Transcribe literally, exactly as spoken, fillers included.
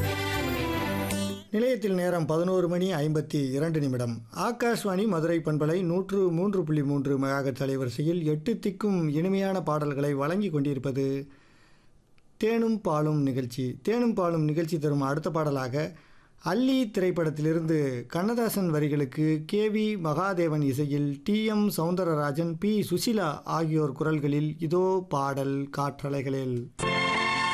நிலையத்தில் நேரம் பதினோரு மணி ஐம்பத்தி இரண்டு நிமிடம். ஆகாஷ்வாணி மதுரை பண்பலை நூற்று மூன்று புள்ளி மூன்று மெகாஹெர்ட்ஸ் அலைவரிசையில் எட்டு திக்கும் இனிமையான பாடல்களை வழங்கி கொண்டிருப்பது தேனும் பாலும் நிகழ்ச்சி. தேனும் பாலும் நிகழ்ச்சி தரும் அடுத்த பாடலாக அல்லி திரைப்படத்திலிருந்து கண்ணதாசன் வரிகளுக்கு கே வி மகாதேவன் இசையில் D M Soundararajan, B Susheela ஆகியோர் குரல்களில் இதோ பாடல் காற்றலைகளில்.